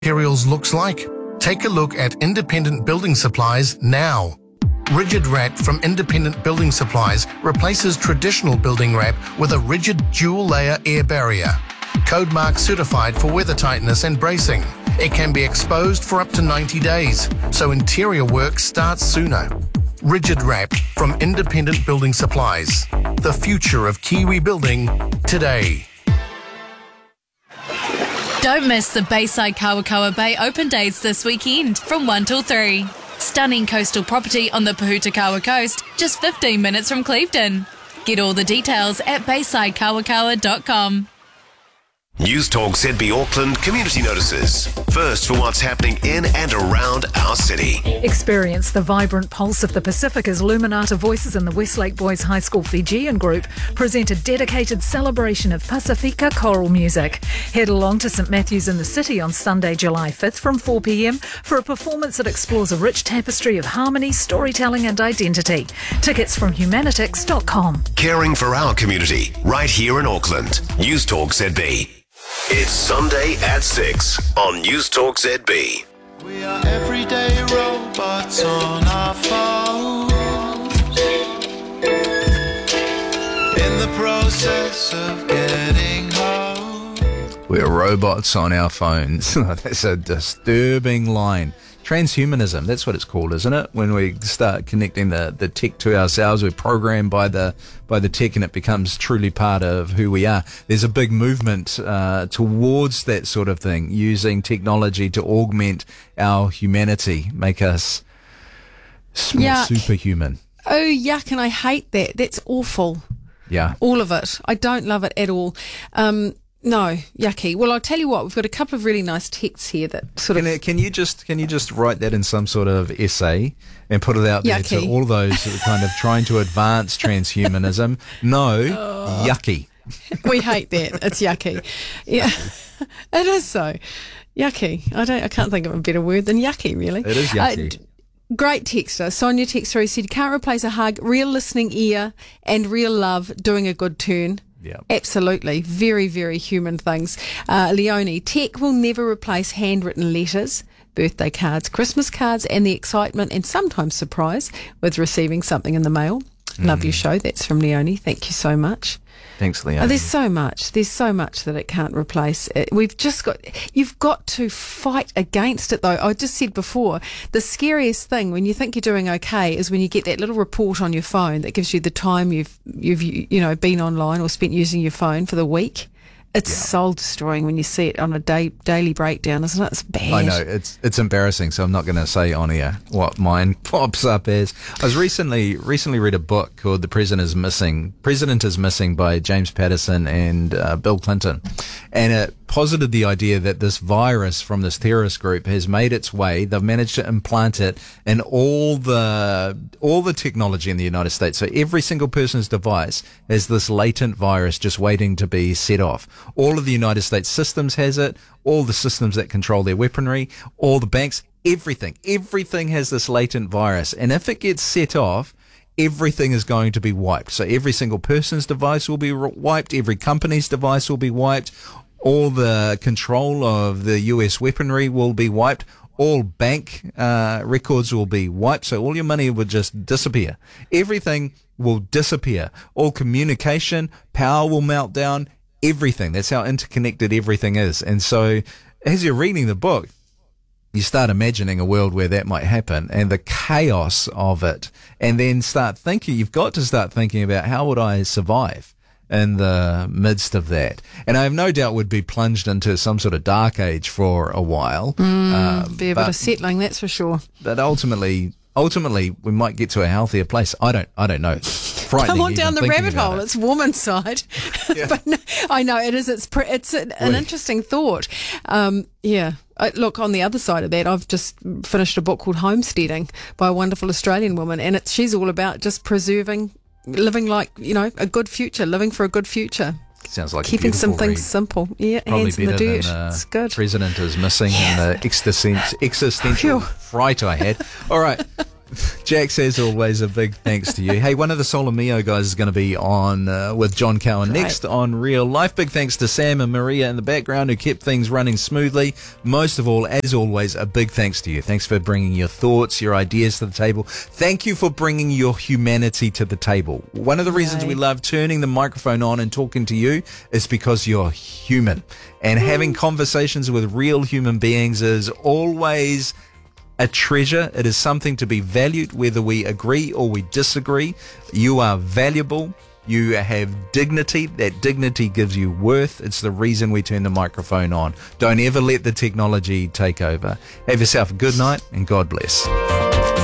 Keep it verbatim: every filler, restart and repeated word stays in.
materials looks like? Take a look at Independent Building Supplies now. Rigid Wrap from Independent Building Supplies replaces traditional building wrap with a rigid dual-layer air barrier. Code Mark certified for weather tightness and bracing. It can be exposed for up to ninety days, so interior work starts sooner. Rigid Wrap from Independent Building Supplies. The future of Kiwi building today. Don't miss the Bayside Kawakawa Bay open days this weekend from one till three. Stunning coastal property on the Pahutakawa coast, just fifteen minutes from Clevedon. Get all the details at bayside kawakawa dot com. News Talk Z B Auckland community notices. First for what's happening in and around our city. Experience the vibrant pulse of the Pacific as Luminata Voices and the Westlake Boys High School Fijian group present a dedicated celebration of Pasifika choral music. Head along to St Matthew's in the City on Sunday, July fifth from four p m for a performance that explores a rich tapestry of harmony, storytelling and identity. Tickets from humanitix dot com. Caring for our community, right here in Auckland. News Talk Z B. It's Sunday at six on News Talk Z B. We are everyday robots on our phones, in the process of getting home. We're robots on our phones. That's a disturbing line. Transhumanism, that's what it's called, isn't it? When we start connecting the, the tech to ourselves, we're programmed by the by the tech and it becomes truly part of who we are. There's a big movement uh, towards that sort of thing, using technology to augment our humanity, make us more Yuck. superhuman. Oh, yuck, and I hate that. That's awful. Yeah. All of it. I don't love it at all. Um, no, yucky. Well, I'll tell you what, we've got a couple of really nice texts here that sort Can, of... it, can you just can you just write that in some sort of essay and put it out there Yucky. to all those who are kind of trying to advance transhumanism? No, Oh. yucky. We hate that. It's yucky. Yeah, it is so. Yucky. I don't. I can't think of a better word than yucky, really. It is yucky. Uh, d- Great texter. Sonia texter who said, can't replace a hug, real listening ear and real love doing a good turn. Yeah. Absolutely. Very, very human things. Uh, Leonie, tech will never replace handwritten letters, birthday cards, Christmas cards, and the excitement and sometimes surprise with receiving something in the mail. Mm. Love your show. That's from Leonie. Thank you so much. Thanks, Leonie. Oh, there's so much. There's so much that it can't replace. It, we've just got, you've got to fight against it though. I just said before, the scariest thing when you think you're doing okay is when you get that little report on your phone that gives you the time you've, you've, you know, been online or spent using your phone for the week. It's yeah. soul destroying when you see it on a day, daily breakdown, isn't it? It's bad. I know, it's it's embarrassing, so I'm not going to say on air what mine pops up as. I was recently recently read a book called The President is Missing. President is Missing by James Patterson and uh, Bill Clinton. And it posited the idea that this virus from this terrorist group has made its way. They've managed to implant it in all the all the technology in the United States. So every single person's device has this latent virus just waiting to be set off. All of the United States systems has it, all the systems that control their weaponry, all the banks, everything. Everything has this latent virus. And if it gets set off, everything is going to be wiped. So every single person's device will be wiped, every company's device will be wiped, all the control of the U S weaponry will be wiped, all bank uh, records will be wiped, so all your money will just disappear. Everything will disappear. All communication, power will melt down, everything. That's how interconnected everything is. And so as you're reading the book, you start imagining a world where that might happen and the chaos of it, and then start thinking, you've got to start thinking about how would I survive in the midst of that. And I have no doubt would be plunged into some sort of dark age for a while. Mm, um, be a but, bit of settling, that's for sure. But ultimately, ultimately we might get to a healthier place. I don't, I don't know. Come on down the rabbit hole. It. It's warm inside. Yeah. But no, I know it is. It's pre- it's an, an interesting thought. Um, yeah. Uh, look, on the other side of that, I've just finished a book called Homesteading by a wonderful Australian woman, and it's she's all about just preserving, living like you know a good future, living for a good future. Sounds like keeping a some read. things simple. Yeah, Probably hands in the dirt. Than, uh, it's good. President is Missing yeah. and the existential, existential fright I had. All right. Jax, as always, a big thanks to you. Hey, one of the Solomio guys is going to be on uh, with John Cowan Great. next on Real Life. Big thanks to Sam and Maria in the background who kept things running smoothly. Most of all, as always, a big thanks to you. Thanks for bringing your thoughts, your ideas to the table. Thank you for bringing your humanity to the table. One of the reasons Yay. we love turning the microphone on and talking to you is because you're human. And having conversations with real human beings is always a treasure. It is something to be valued, whether we agree or we disagree. You are valuable. You have dignity. That dignity gives you worth. It's the reason we turn the microphone on. Don't ever let the technology take over. Have yourself a good night and God bless.